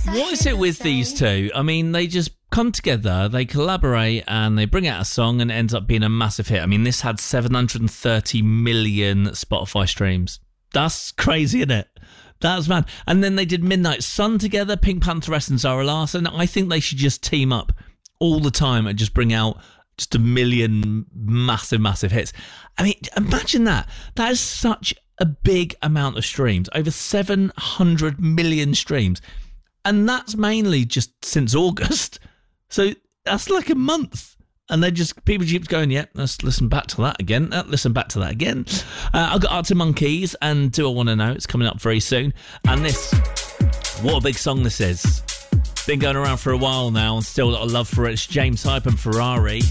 What is it with these two? I mean, they just come together, they collaborate, and they bring out a song, and it ends up being a massive hit. I mean, this had 730 million Spotify streams. That's crazy, isn't it? That's mad. And then they did Midnight Sun together, Pink Pantheress and Zara Larsson. I think they should just team up all the time and just bring out just a million massive hits. I mean, imagine that. That is such a big amount of streams. Over 700 million streams. And that's mainly just since August. So that's like a month. And they just, people keep going, yeah, let's listen back to that again. Listen back to that again. I've got Arctic Monkeys and Do I Want to Know? It's coming up very soon. And this, what a big song this is. Been going around for a while now and still got a love for it. It's James Hype and Ferrari.